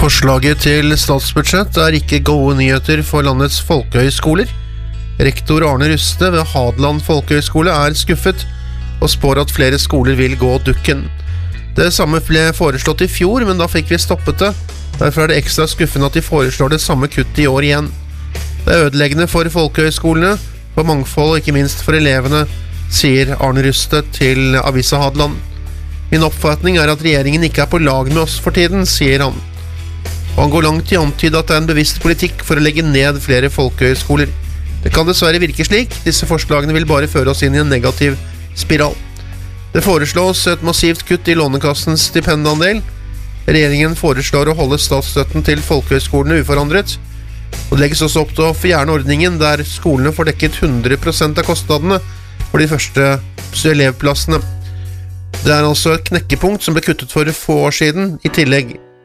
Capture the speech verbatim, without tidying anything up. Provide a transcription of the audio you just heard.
Forslaget til statsbudsjett er ikke gode nyheter for landets folkehøyskoler. Rektor Arne Ryste ved Hadeland Folkehøyskole er skuffet og spår at flere skoler vil gå dukken. Det samme ble foreslått i fjor, men da fikk vi stoppet det. Derfor er det ekstra skuffende at de foreslår det samme kuttet i år igjen. Det er ødeleggende for folkehøyskolene, for mangfold og ikke minst for elevene, sier Arne Ryste til Avisa Hadeland. Min oppfatning er at regjeringen ikke er på lag med oss for tiden, sier han. Og han går langt i å antyde at det er en bevisst politikk for å legge ned flere folkehøyskoler. Det kan dessverre virke slik. Disse forslagene vil bare føre oss inn i en negativ spiral. Det foreslås et massivt kutt i Lånekassens stipendandel. Regjeringen foreslår å holde statsstøtten til folkehøyskolene uforandret. Og det legges også opp til å fjerne ordningen der skolene får dekket hundre prosent av kostnadene for de første elevplassene. Det er altså et knekkepunkt som ble kuttet for få år siden, i tillegg